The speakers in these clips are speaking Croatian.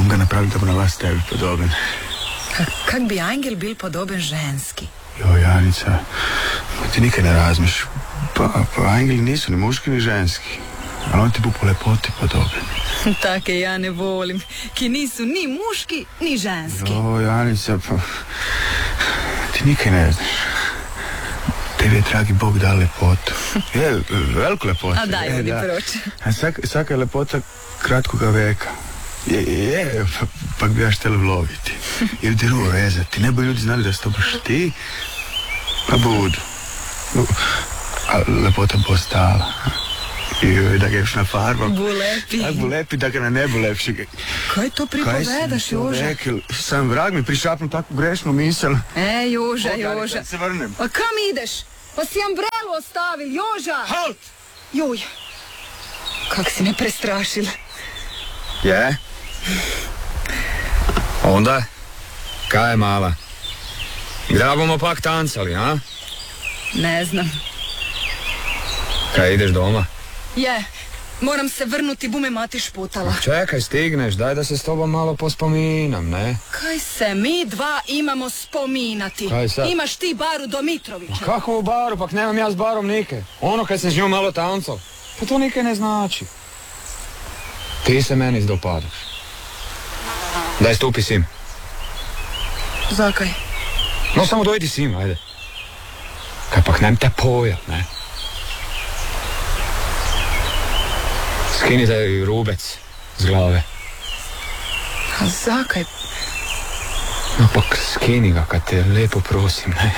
ga napraviti da mu na vas tebi podoben. Kak bi angel bil podoben ženski? Joj, Janica, ti nikaj ne razmiš. Pa angeli nisu ni muški ni ženski. Ali on ti bu po lepoti podoben. Take ja ne volim, ki nisu ni muški, ni ženski. Joj, Janica, pa ti nikaj ne znaš. Tebi je, dragi Bog, da lepotu. Je, veliku lepotu. A daj mi proći. A svaka je lepota kratkoga veka. Pa bi ja šteli vloviti. Ili ti ruo rezati. Ne bi ljudi znali da si to baš ti. Pa budu. A lepota bo ostala. I da ga još na farbam. Bulepi. Tak bulepi da ga na nebu lepši. Kaj to pripovedaš, Joža? Sam vrag mi prišapnu takvu grešnu misel. Joža. Se vrnem. A kam ideš? Pa si ambrelu ostavil, Joža! Halt! Joj, kak si me prestrašil. Je? Onda, kaj je mala? Kdaj bomo pak tancali, a? Ne znam. Kaj, ideš doma? Je, moram se vrnuti, bu me mati šputala. Čekaj, stigneš, daj da se s tobom malo pospominam, ne? Kaj se mi dva imamo spominati? Kaj sad? Imaš ti Baru Domitrovića. Kako u baru, pak nemam ja s barom nike. Ono kad sam s njom malo tancao, pa to nike ne znači. Ti se meni dopadaš. Daj stupi sim. Zakaj? No samo dojdi sim, ajde. Kaj pak nem te pojat, ne? Skini taj rubec s glave. A zakaj? No pak skini ga kad te lijepo prosim, ne?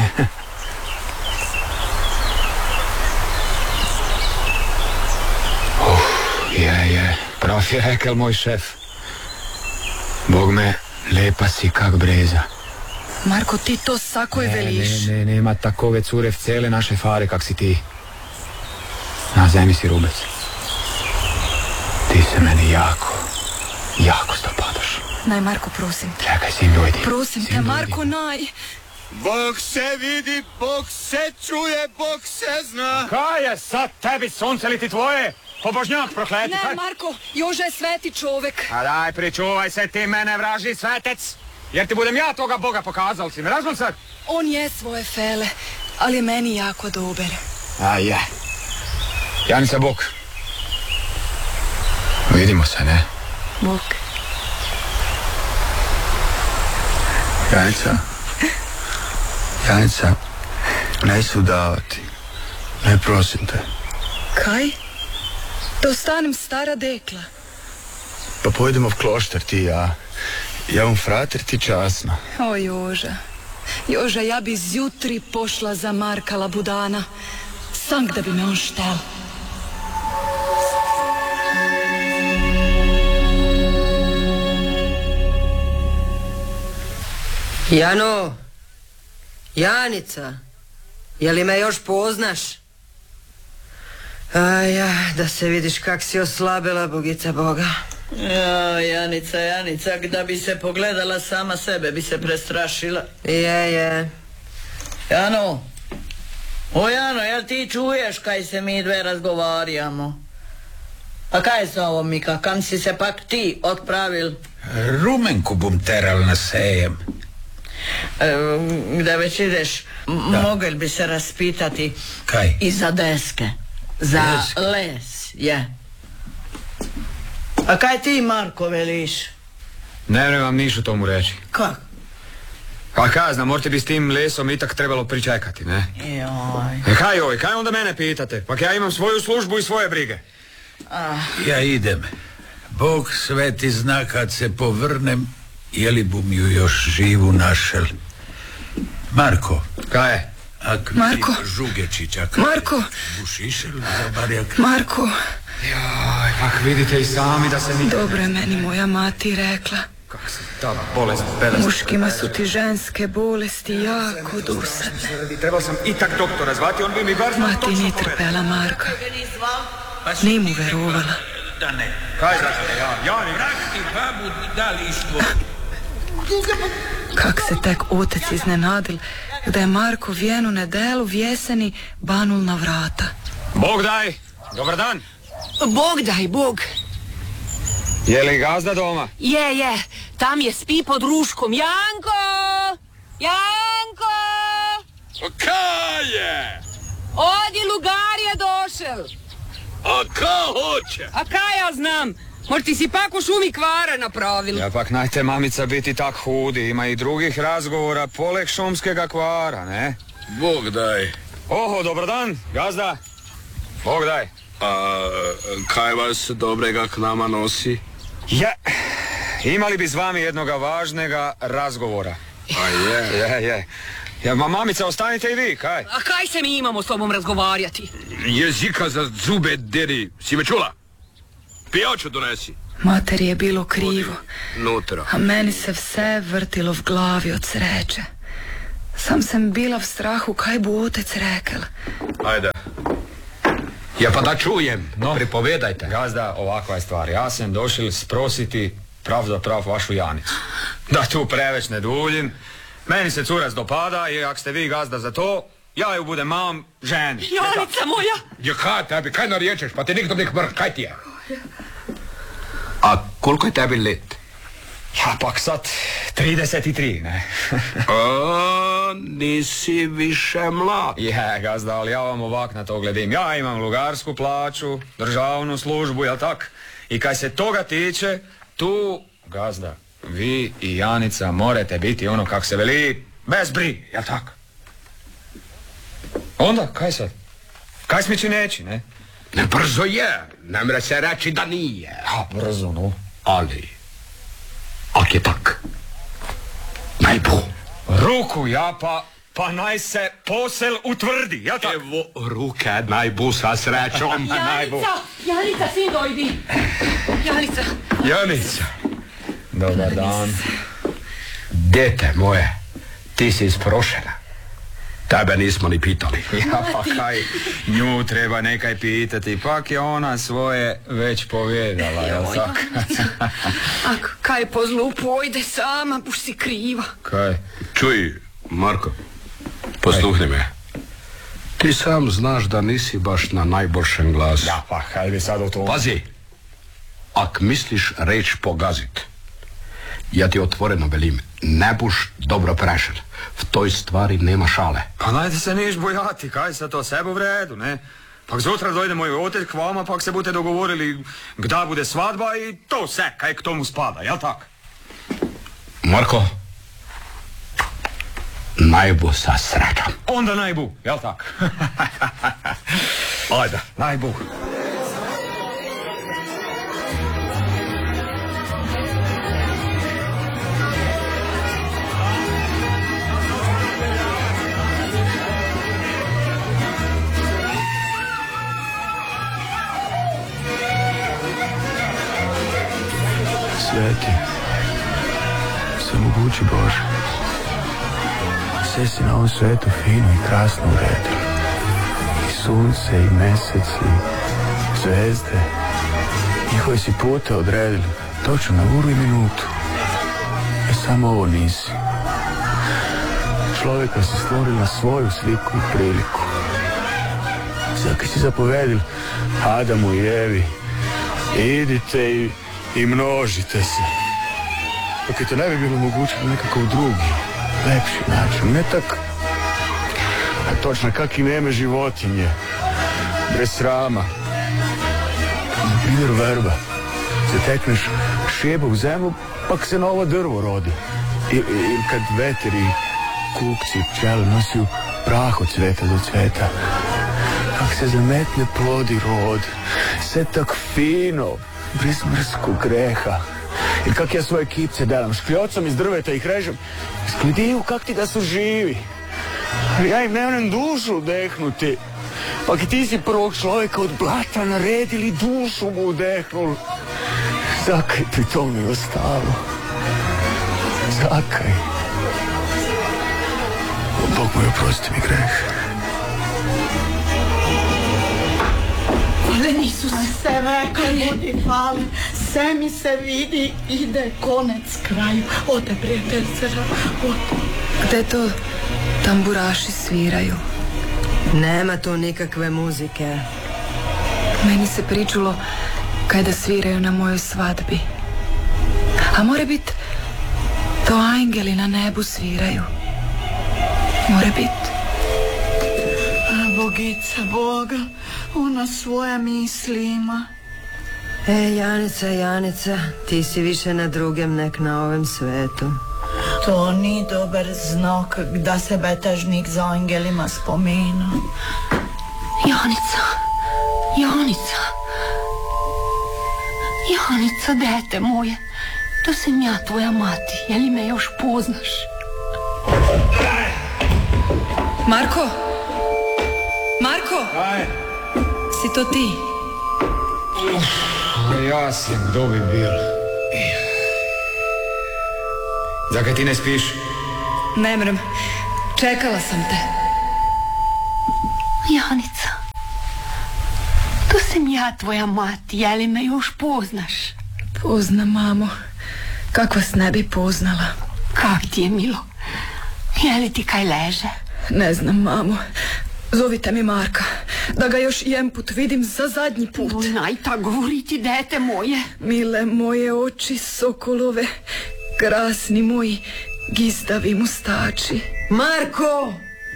Je, prav je rekel moj šef. Bog me, lepa si kak breza. Marko, ti to sakoj veliš. Ne, nema takove cure v cele naše fare kak si ti. Na zemlji si rubec. Ti se meni jako stopadaš. Naj, Marko, prosim te. Čekaj, sim dojdi. Prosim te, Marko, naj. Bog se vidi, Bog se čuje, Bog se zna. Kaj je sad tebi sunce li ti tvoje? Pobožnjak prokleti. Ne, Marko, Joža je sveti čovek. A daj, pričuvaj se ti mene, vraži svetec. Jer ti budem ja toga Boga pokazal, si me razumel sad? On je svoje fele, ali je meni jako dober. A je. Janica, Bog. Vidimo se, ne? Bog. Janica, ne se udavati. Ne, prosim te. Kaj? Da ostanem stara dekla. Pa pojdemo v kloštar ti i ja. Ja vam frater ti časno. O, Joža, ja bi zjutri pošla za Marka Labudana. Sank da bi me on štel. Jano, Janica, je li me još poznaš? Da se vidiš kak si oslabila, Bogica Boga. Janica, da bi se pogledala sama sebe, bi se prestrašila. Je. Jano, jel ti čuješ kaj se mi dve razgovarjamo? A kaj sa ovom, Mika, kam si se pak ti otpravil? Rumenku bom teral na sejem. Da već ideš, mogel bi se raspitati. Kaj? I za deske. Za les, je. A kaj ti, Marko, veliš? Ne vam niš o tomu reći. Kak? A kaj znam, morate bi s tim lesom itak trebalo pričekati, ne? Joj. Kaj onda mene pitate? Pak ja imam svoju službu i svoje brige. Ja idem. Bog sveti zna kad se povrnem, je li bum ju još živu našel. Marko. Kaj je? Marko. Žugečića. Marko. Bušišel za barjak. Marko. Joj, pak vidite i sami da se nikad... Dobro je meni moja mati rekla. Kak se ta bolest belest... Muškima su ti ženske bolesti jako dosadne. Trebao sam itak doktora zvati, on bi mi bar... Mati nije trpela Marka. Nije mu verovala. Da ne. Kaj znači? Ja mi... Vrakti babu dalištvo. Kak se tek otec iznenadil, da je Marko vjenu nedelu v jeseni banul na vrata. Bog daj! Dobar dan! Bog daj, Bog. Je li gazda doma? Je, tam je spi pod ruškom. Janko! Kaj je? Odi, lugar je došel. A ka hoće? A kaj ja znam? Možda ti si pak u šumi kvara napravil. Ja pak najte mamica biti tak hudi. Ima i drugih razgovora poleg šumskega kvara, ne? Bog daj. Oho, dobar dan, gazda. Bog daj. A kaj vas dobrega k nama nosi? Ja, imali bi s vami jednoga važnega razgovora. A je? Je. Ja, mamica, ostanite i vi, kaj? A kaj se mi imamo s tobom razgovarjati? Jezika za zube deri. Si me čula? Pijaču donesi. Materi je bilo krivo, Nutra. a meni se vse vrtilo v glavi od sreče. Sam sem bila v strahu, kaj bo otec rekel. Ajde. Ja pa da čujem, no. Pripovedajte. Gazda, ovakva je stvar. Ja sam došel sprositi pravzaprav vašu Janicu. Da tu preveć ne duljim. Meni se curac dopada i ako ste vi gazda za to, ja ju budem mam ženi. Janica moja! Ja kaj tebi, kaj nariječeš, pa ti nikdo nek mrk, kaj ti je? A koliko je tebi let? Ja pak sad 33, ne? A, nisi više mlad. Je, gazda, ali ja vam ovak na to gledim. Ja imam lugarsku plaću, državnu službu, jel tak? I kaj se toga tiče, tu, gazda, vi i Janica morate biti ono kak se veli, bez brige, jel tak? Onda, kaj sad? Kaj smići neći, ne? Ne, brzo je, ne mre se reći da nije. A, brzo, no. Ali, ak je tak, naj bo. Ruku ja pa naj se posel utvrdi, jel tak? Evo ruke, naj bo sa srećom. Janica, sin dojdi. Janica. Dobar dan. Dete moje, ti si isprošena. Tebe nismo ni pitali. Ja pa kaj, nju treba nekaj pitati, pak je ona svoje već povjedala, jel tak? A kaj po zlu pojde sama, buš si kriva. Kaj? Čuj, Marko, posluhni me. Ti sam znaš da nisi baš na najboljšem glasu. Ja pa kaj bi sad o to... Pazi, ak misliš reč pogazit, ja ti otvoreno velim, ne buš dobro prešel. V toj stvari nema šale. Pa najte se niš bojati, kaj se to sebe u redu, ne? Pak zutra dojde moj otec k vama, pak se budete dogovorili gda bude svadba i to se, kaj k tomu spada, jel tak? Marko, najbu sa srećom. Onda najbu, jel tak? Ajde. Najbu. Sveti, samogući Bože, sve si na ovom svetu fino i krasno uredili. I sunce, i mesec, i zvezde. Njihove si pute odredili, točno na uru i minutu. Samo ovo nisi. Čovjeka si stvorili na svoju sliku i priliku. Svaki si zapovedili Adamu i Evi, idite i množite se. Dok je to ne bi bilo moguće na nekakav drugi, lepši način. Ne tak, a točno kak i neme životinje, bez srama. Na primjer verba. Zatekneš šijeba u zemlju, pak se novo drvo rodi. Ili kad veter i kukci i pčele nosiju prah od cveta do cveta. Kak se zametne plodi rod, sve tak fino, bez mrskog greha. Ili kak ja svoje kipce delam škljocom iz drveta ih režem, sklediju kak ti da su živi. Ali ja im nemam dušu udehnuti. Pak i ti si prvog čovjeka od blata naredili, dušu mu udehnul. Zakaj pri tom mi ostalo? Zakaj? Bog moj, oprosti mi greh. Hvala Isus, se rekli, budi hvala. Sve mi se vidi, ide konec kraju. Ode, prijateljcera, ode. Gde to tamburaši sviraju? Nema tu nikakve muzike. Meni se pričulo kaj da sviraju na mojoj svadbi. A more bit, to angeli na nebu sviraju. More bit. A Bogica Boga, ona svoja misli ima. Janica, ti si više na drugem nek na ovom svetu. To ni dobar znak da se betežnik za angelima spomenu. Janica, dete moje, to sam ja tvoja mati, je li me još poznaš? Marko? Kaj? Si to ti? Ja sam, kdo bi bil? Zakaj ti ne spiš? Ne mrem, čekala sam te. Janica, to sam ja tvoja mati, je li me još poznaš? Poznam, mamo. Kako vas ne bi poznala? Kak ti je milo? Je li ti kaj leže? Ne znam, mamo. Zovite mi Marka, da ga još jedan put vidim za zadnji put. Naj ta govoriti, dete moje. Mile moje oči sokolove, krasni moji gizdavi mustači. Marko!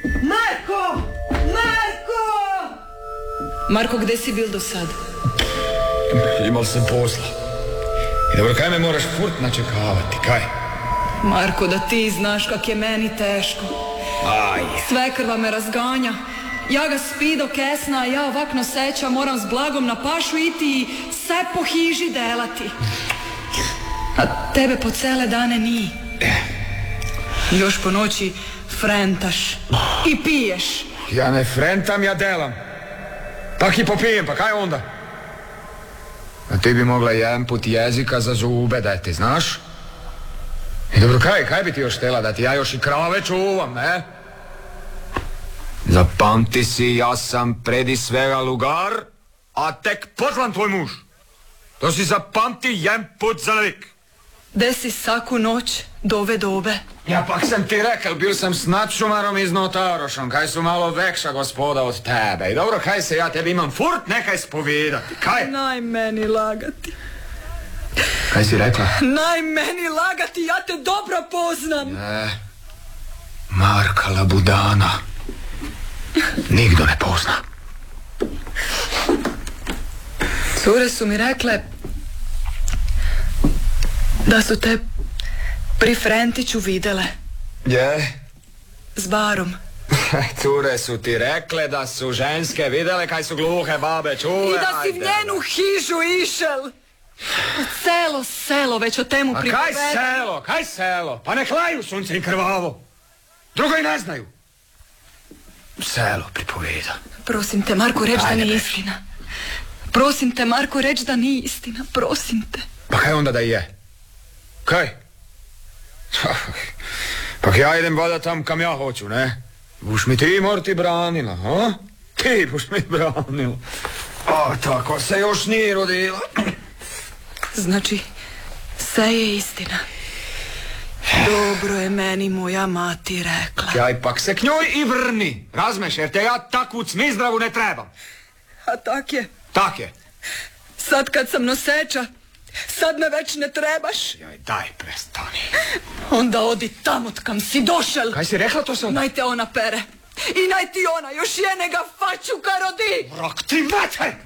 Marko, gde si bil do sad? Imal sam posla. I dobro, kaj me moraš furt načekavati, kaj? Marko, da ti znaš kak je meni teško. Sve krva me razganja. Ja ga spi do kesna, a ja ovak noseća moram s blagom na pašu iti i sve po hiži delati. A tebe po cele dane ni. Još po noći frentaš i piješ. Ja ne frentam, ja delam. Tak i popijem, pa kaj onda? A ti bi mogla jedan put jezika za zube dati, znaš? I dobro, kaj bi ti još htjela da ti ja još i krave čuvam, ne? Zapamti si, ja sam predi svega lugar, a tek pozvan tvoj muž. To si zapamti jedan put za navik. De si saku noć do ove dobe? Ja pak sam ti rekel, bil sam s nadšumarom iz Notarošom, kaj su malo vekša gospoda od tebe. I dobro, kaj se ja tebi imam furt nekaj spovedati, kaj? Naj meni lagati. Kaj si rekla? Naj meni lagati, ja te dobro poznam. Marka Labudana nigdo ne pozna. Cure su mi rekle da su te pri Frentiću videle. Je? S barom. Cure su ti rekle da su ženske videle kaj su gluhe babe čule. I da si v njenu hižu išel. Celo selo već o temu pripoveda. Kaj selo? Pa ne klaju sunce i krvavo. Drugo i ne znaju. Selo pripoveda. Prosim te, Marko, reč da nije istina. Prosim te, Marko, reč da nije istina. Prosim te. Pa kaj onda da je? Kaj? Pa ja idem vada tam kam ja hoću, ne? Buš mi ti morti branila, ha? Ti buš mi branila. A tako se još nije rodila. Znači, sve je istina. Dobro je meni moja mati rekla. Ja ipak se k njoj i vrni. Razmeš, jer te ja takvu cmizdravu ne trebam. A tak je. Tak je. Sad kad sam noseća, sad me već ne trebaš. Joj, daj, prestani. Onda odi tamo tkam si došel. Kaj si rekla to sad? Naj te ona pere. I naj ti ona još jenega fačuka rodi. Rok ti vete!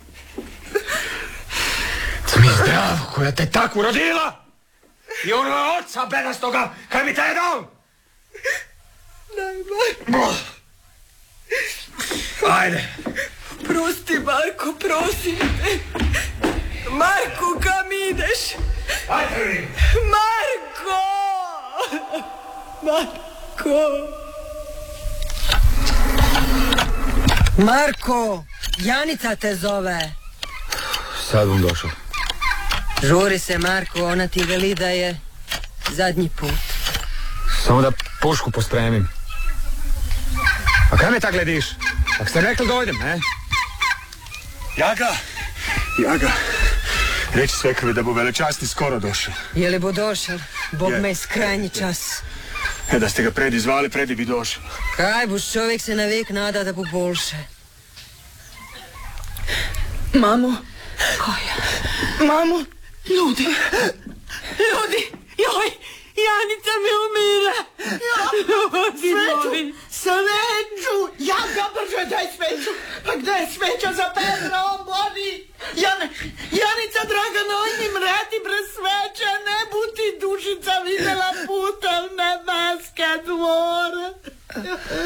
Cmizdravu koja te takvu rodila! I ono oca bedastoga, kaj mi te je dao? Daj, Ajde. Prosti, Marko, prosim te. Marko, kam ideš? Ajde vi. Marko! Marko, Janica te zove. Sad bom došao. Žuri se, Marko, ona ti veli da je zadnji put. Samo da pušku pospremim. A kaj me tak glediš? Ak ste rekli dojdem, ne? Jaga, reći svekrvi da bu velečasni skoro došao. Je li bo došel? Bog me skrajnji čas. Da ste ga predi zvali, predi bi došao. Kaj boš, čovjek se na vek nada da bo boljše. Mamo, Koja? Mamo, ljudi, joj, Janica mi umire. Sveću, ja ga brže, daj sveću. Pa gde je sveća za Petra, on boli. Janica, Dragana,